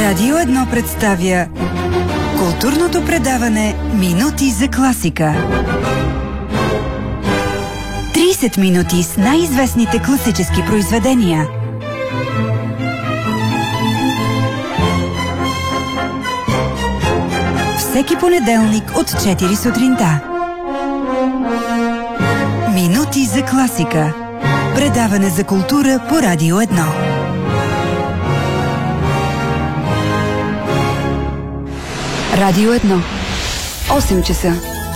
Радио 1 представя културното предаване Минути за класика. 30 минути с най-известните класически произведения. Всеки понеделник от 4 сутринта. Минути за класика. Предаване за култура по Радио 1. Радио 1. 8 часа.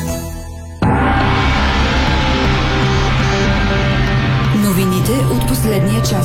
Новините от последния час.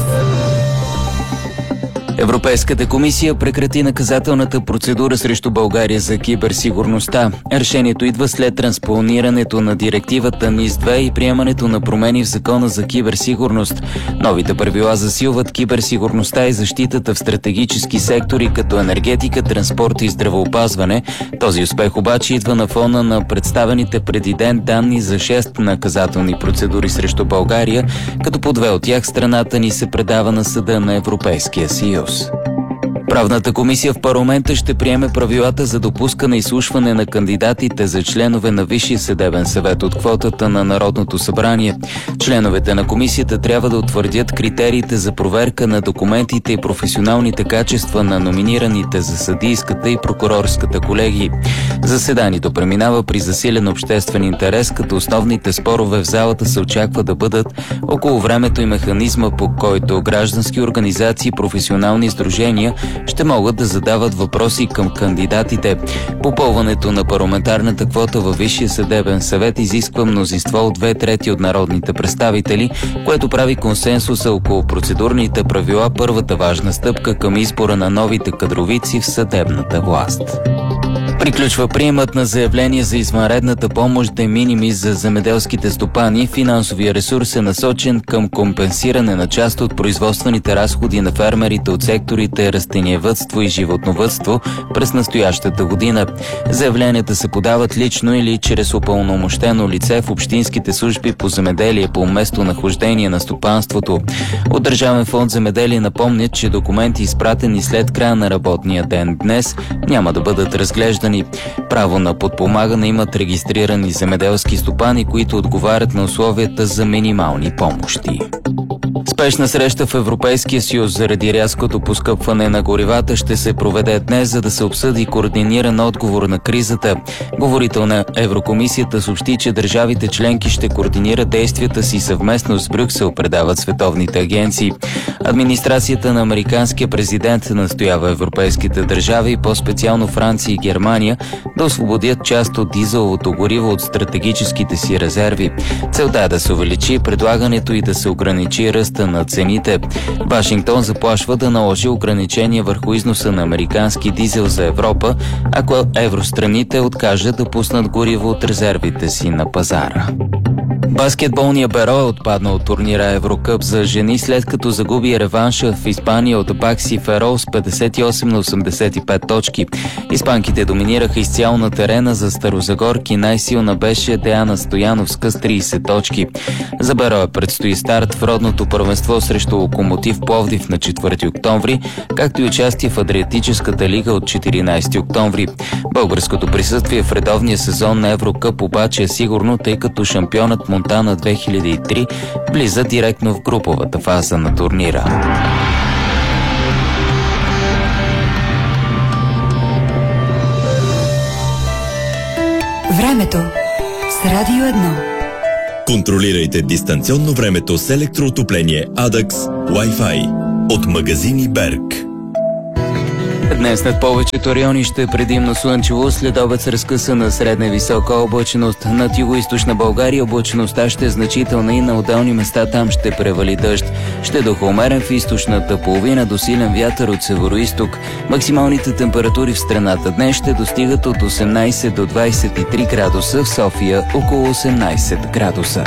Европейската комисия прекрати наказателната процедура срещу България за киберсигурността. Решението идва след транспонирането на директивата НИС-2 и приемането на промени в закона за киберсигурност. Новите правила засилват киберсигурността и защитата в стратегически сектори като енергетика, транспорт и здравеопазване. Този успех обаче идва на фона на представените преди ден данни за 6 наказателни процедури срещу България, като по 2 от тях страната ни се предава на Съда на Европейския съюз. Правната комисия в парламента ще приеме правилата за допускане и изслушване на кандидатите за членове на Висшия съдебен съвет от квотата на Народното събрание. Членовете на комисията трябва да утвърдят критериите за проверка на документите и професионалните качества на номинираните за съдийската и прокурорската колегии. Заседанието преминава при засилен обществен интерес, като основните спорове в залата се очаква да бъдат около времето и механизма, по който граждански организации и професионални сдружения ще могат да задават въпроси към кандидатите. Попълването на парламентарната квота във Висшия съдебен съвет изисква мнозинство от 2/3 от народните представители, което прави консенсуса около процедурните правила първата важна стъпка към избора на новите кадровици в съдебната власт. Приключва приемът на заявление за извънредната помощ de minimis за земеделските стопани. Финансовия ресурс е насочен към компенсиране на част от производствените разходи на фермерите от секторите растениевъдство и животновъдство през настоящата година. Заявленията се подават лично или чрез упълномощено лице в общинските служби по земеделие по местонахождение на стопанството. От Държавен фонд земеделие напомнят, че документи, изпратени след края на работния ден днес, няма да бъдат разглеждани. Право на подпомагане имат регистрирани земеделски стопани, които отговарят на условията за минимални помощи. Спешна среща в Европейския съюз заради рязкото поскъпване на горивата ще се проведе днес, за да се обсъди координиран отговор на кризата. Говорител на Еврокомисията съобщи, че държавите членки ще координират действията си съвместно с Брюксел, предават световните агенции. Администрацията на американския президент настоява европейските държави и по-специално Франция и Германия да освободят част от дизеловото гориво от стратегическите си резерви. Целта е да се увеличи предлагането и да се ограничи ръста на цените. Вашингтон заплашва да наложи ограничения върху износа на американски дизел за Европа, ако евространите откажат да пуснат гориво от резервите си на пазара. Баскетболният Беро е отпаднал от турнира Еврокъп за жени, след като загуби реванша в Испания от Бакси Ферол с 58-85 точки. Испанките доминираха изцяло на терена, за старозагорки най-силна беше Деяна Стояновска с 30 точки. За Беро предстои старт в родното първенство срещу Локомотив Пловдив на 4 октомври, както и участие в Адриатическата лига от 14 октомври. Българското присъствие в редовния сезон на Еврокъп обаче е сигурно, тъй като шампионът Монтана 2003 влиза директно в груповата фаза на турнира. Времето с Радио 1. Контролирайте дистанционно времето с електроотопление Adax Wi-Fi от магазини Берг. Днес над повечето райони ще е предимно слънчево, след обед с разкъсана средна и висока облачност. Над югоизточна България облачността ще е значителна и на отделни места там ще превали дъжд. Ще духа умерен в източната половина до силен вятър от североизток. Максималните температури в страната днес ще достигат от 18 до 23 градуса, в София около 18 градуса.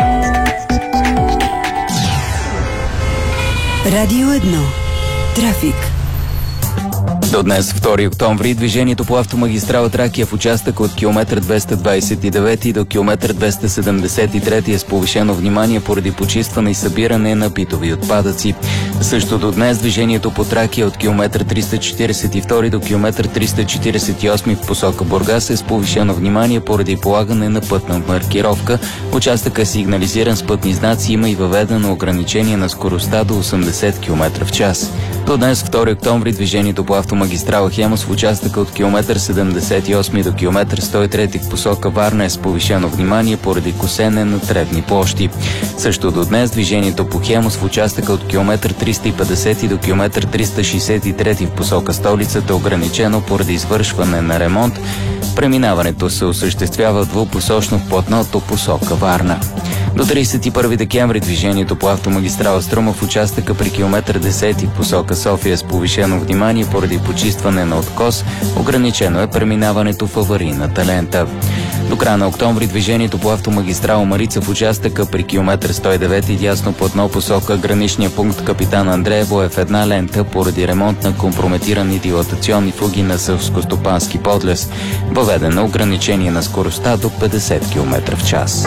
Радио 1. Трафик. До днес, 2 октомври, движението по автомагистрала Тракия в участък от километър 229 до километър 273 е с повишено внимание поради почистване и събиране на битови отпадъци. Също до днес движението по Тракия от километър 342 до километър 348 в посока Бургас е с повишено внимание поради полагане на пътна маркировка. Участъкът е сигнализиран с пътни знаци, има и въведено ограничение на скоростта до 80 км в час. До днес, 2 октомври, движението по автомагистрала Хемус в участъка от километър 78 до километър 103 в посока Варна е с повишено внимание поради косене на тревни площи. Също до днес движението по Хемус в участъка от километър 350 до километър 363 в посока столицата е ограничено поради извършване на ремонт. Преминаването се осъществява двупосочно в платното посока Варна. До 31 декември движението по автомагистрала Струма в участъка при километър 10 в посока София с повишено внимание поради почистване на откос. Ограничено е преминаването в аварийната лента. До края на октомври движението по автомагистрала Марица в участъка при километър 109 дясно платно посока граничния пункт Капитан Андреево е в една лента поради ремонт на компрометирани дилатационни фуги на селскостопански подлез. Въведено ограничение на скоростта до 50 км в час.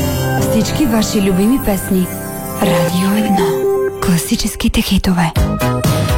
Всички ваши любими песни. Радио 1. Класическите хитове.